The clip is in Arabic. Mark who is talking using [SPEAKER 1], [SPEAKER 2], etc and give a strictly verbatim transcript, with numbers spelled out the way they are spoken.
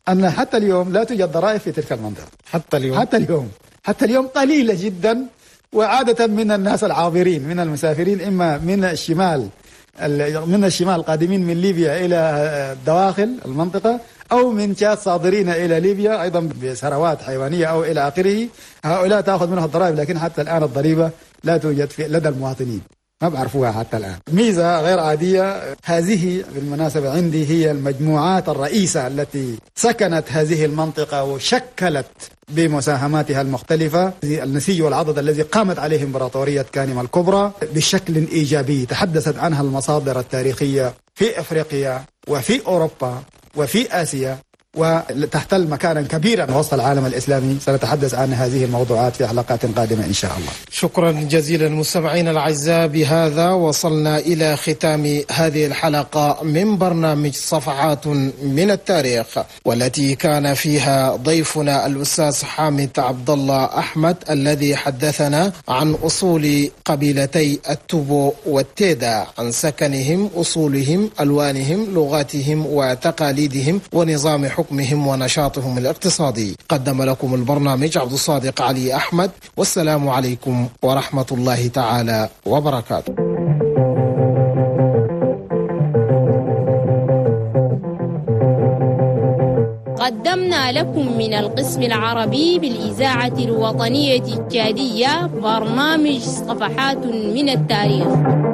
[SPEAKER 1] أن حتى اليوم لا توجد ضرائب في تلك المنطقة.
[SPEAKER 2] حتى اليوم
[SPEAKER 1] حتى اليوم حتى اليوم قليلة جدا، وعادة من الناس العابرين من المسافرين، إما من الشمال من الشمال قادمين من ليبيا إلى دواخل المنطقة، أو من جهات صادرين إلى ليبيا أيضا بثروات حيوانية أو إلى آخره. هؤلاء تأخذ منها الضرائب، لكن حتى الآن الضريبة لا توجد في لدى المواطنين، ما بعرفوها حتى الآن. ميزة غير عادية. هذه بالمناسبة عندي هي المجموعات الرئيسة التي سكنت هذه المنطقة وشكلت بمساهماتها المختلفة النسيج والعضد الذي قامت عليه إمبراطورية كانما الكبرى بشكل إيجابي تحدثت عنها المصادر التاريخية في أفريقيا وفي أوروبا وفي آسيا، وتحتل مكانا كبيرا وسط العالم الإسلامي. سنتحدث عن هذه الموضوعات في حلقات قادمة إن شاء الله.
[SPEAKER 2] شكرا جزيلا مستمعينا الأعزاء، بهذا وصلنا إلى ختام هذه الحلقة من برنامج صفحات من التاريخ، والتي كان فيها ضيفنا الأستاذ حامد عبد الله أحمد الذي حدثنا عن أصول قبيلتي التوبو والتيدا، عن سكنهم، أصولهم، ألوانهم، لغاتهم وتقاليدهم ونظام حكمهم ونشاطهم الاقتصادي. قدم لكم البرنامج عبد الصادق علي أحمد، والسلام عليكم ورحمة الله تعالى وبركاته.
[SPEAKER 3] قدمنا لكم من القسم العربي بالإذاعة الوطنية التشادية برنامج صفحات من التاريخ.